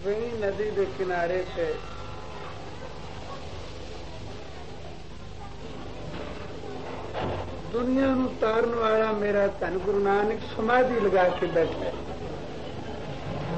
फेणी नदी के किनारे पे दुनिया नू तारन वाला मेरा धन गुरु नानक समाधि लगा के बैठा है।